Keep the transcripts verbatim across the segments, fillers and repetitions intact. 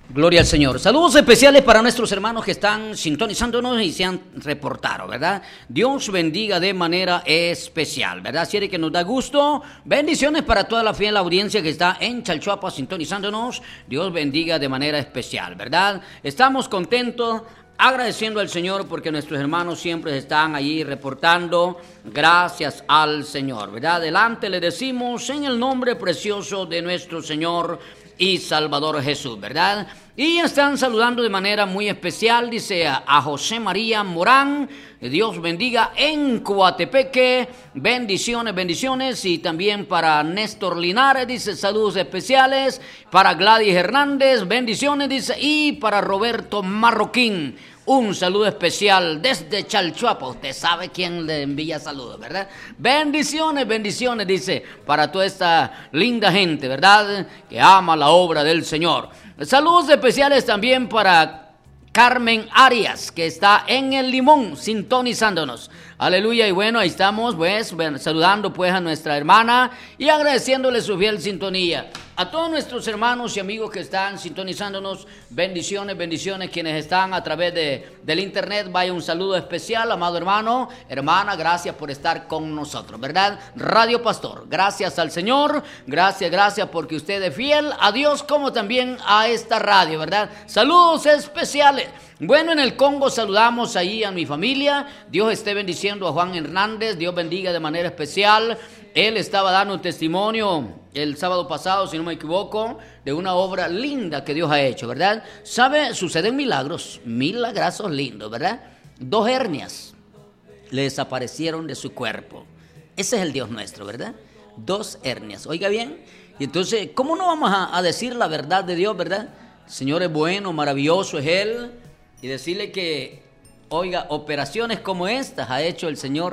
Gloria al Señor. Saludos especiales para nuestros hermanos que están sintonizándonos y se han reportado, ¿verdad? Dios bendiga de manera especial, ¿verdad? Así que nos da gusto. Bendiciones para toda la fiel audiencia que está en Chalchuapa sintonizándonos. Dios bendiga de manera especial, ¿verdad? Estamos contentos, agradeciendo al Señor porque nuestros hermanos siempre están allí reportando. Gracias al Señor, ¿verdad? Adelante le decimos en el nombre precioso de nuestro Señor y Salvador Jesús, ¿verdad? Y están saludando de manera muy especial, dice a, a José María Morán, Dios bendiga en Coatepeque, bendiciones, bendiciones, y también para Néstor Linares, dice saludos especiales, para Gladys Hernández, bendiciones, dice, y para Roberto Marroquín, un saludo especial desde Chalchuapa. Usted sabe quién le envía saludos, ¿verdad? Bendiciones, bendiciones, dice, para toda esta linda gente, ¿verdad? Que ama la obra del Señor. Saludos especiales también para Carmen Arias, que está en El Limón, sintonizándonos. Aleluya, y bueno, ahí estamos, pues, saludando pues a nuestra hermana y agradeciéndole su fiel sintonía. A todos nuestros hermanos y amigos que están sintonizándonos, bendiciones, bendiciones, quienes están a través de, del internet, vaya un saludo especial, amado hermano, hermana, gracias por estar con nosotros, ¿verdad? Radio Pastor, gracias al Señor, gracias, gracias porque usted es fiel a Dios como también a esta radio, ¿verdad? Saludos especiales. Bueno, en el Congo saludamos ahí a mi familia, Dios esté bendiciendo a Juan Hernández, Dios bendiga de manera especial. Él estaba dando un testimonio el sábado pasado, si no me equivoco, de una obra linda que Dios ha hecho, ¿verdad? ¿Sabe? Suceden milagros, milagrazos lindos, ¿verdad? Dos hernias le desaparecieron de su cuerpo. Ese es el Dios nuestro, ¿verdad? Dos hernias, oiga bien. Y entonces, ¿cómo no vamos a, a decir la verdad de Dios, verdad? El Señor es bueno, maravilloso es Él. Y decirle que, oiga, operaciones como estas ha hecho el Señor.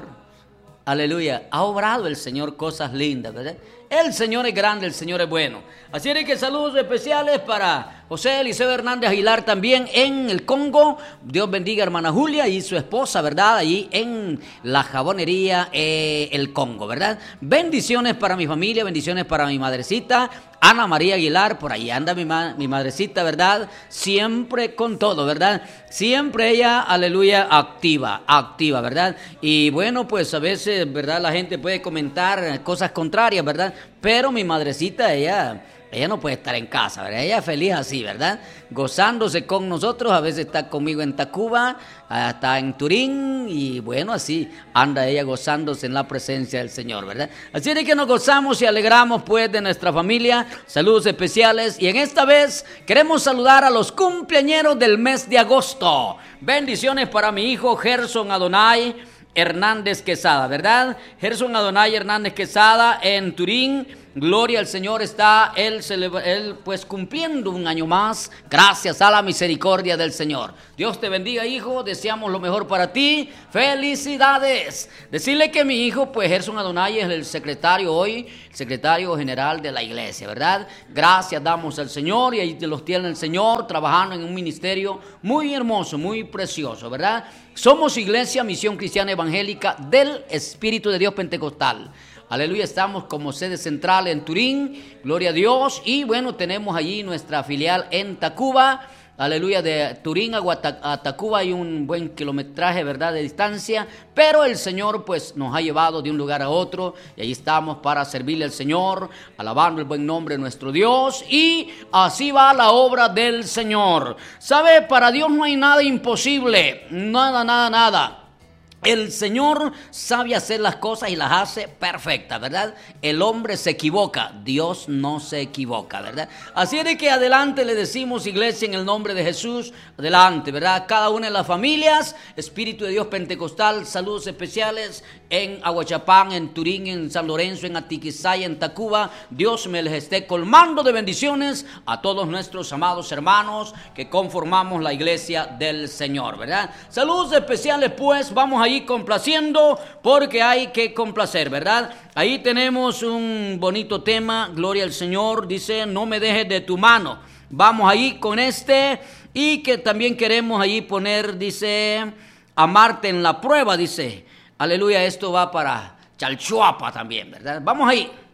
Aleluya, ha obrado el Señor cosas lindas, ¿verdad? El Señor es grande, el Señor es bueno. Así es que saludos especiales para José Eliseo Hernández Aguilar también en el Congo. Dios bendiga a hermana Julia y su esposa, ¿verdad? Allí en la jabonería eh, El Congo, ¿verdad? Bendiciones para mi familia, bendiciones para mi madrecita, Ana María Aguilar, por ahí anda mi, ma- mi madrecita, ¿verdad? Siempre con todo, ¿verdad? Siempre ella, aleluya, activa, activa, ¿verdad? Y bueno, pues a veces, ¿verdad? La gente puede comentar cosas contrarias, ¿verdad? Pero mi madrecita, ella... Ella no puede estar en casa, ¿verdad? Ella es feliz así, ¿verdad? Gozándose con nosotros, a veces está conmigo en Tacuba, está en Turín, y bueno, así anda ella gozándose en la presencia del Señor, ¿verdad? Así es que nos gozamos y alegramos pues de nuestra familia, saludos especiales, y en esta vez queremos saludar a los cumpleañeros del mes de agosto. Bendiciones para mi hijo Gerson Adonai Hernández Quesada, ¿verdad? Gerson Adonai Hernández Quesada en Turín. Gloria al Señor, está él, celebra, él pues cumpliendo un año más, gracias a la misericordia del Señor. Dios te bendiga, hijo, deseamos lo mejor para ti, felicidades. Decirle que mi hijo, pues Gerson Adonai es el secretario hoy, el secretario general de la iglesia, ¿verdad? Gracias damos al Señor y ahí los tiene el Señor trabajando en un ministerio muy hermoso, muy precioso, ¿verdad? Somos Iglesia Misión Cristiana Evangélica del Espíritu de Dios Pentecostal. Aleluya, estamos como sede central en Turín, gloria a Dios, y bueno, tenemos allí nuestra filial en Tacuba, aleluya, de Turín a, Guata, a Tacuba hay un buen kilometraje, ¿verdad?, de distancia, pero el Señor pues nos ha llevado de un lugar a otro, y ahí estamos para servirle al Señor, alabando el buen nombre de nuestro Dios, y así va la obra del Señor. ¿Sabe? Para Dios no hay nada imposible, nada, nada, nada. El Señor sabe hacer las cosas y las hace perfectas, ¿verdad? El hombre se equivoca, Dios no se equivoca, ¿verdad? Así es de que adelante le decimos, iglesia, en el nombre de Jesús, adelante, ¿verdad? Cada una de las familias, Espíritu de Dios Pentecostal, saludos especiales en Aguachapán, en Turín, en San Lorenzo, en Atiquizaya, en Tacuba. Dios me les esté colmando de bendiciones a todos nuestros amados hermanos que conformamos la iglesia del Señor, ¿verdad? Saludos especiales, pues, vamos a ir complaciendo porque hay que complacer, ¿verdad? Ahí tenemos un bonito tema, gloria al Señor, dice, no me dejes de tu mano. Vamos ahí con este, y que también queremos ahí poner, dice, amarte en la prueba, dice, aleluya, esto va para Chalchuapa también, ¿verdad? Vamos ahí.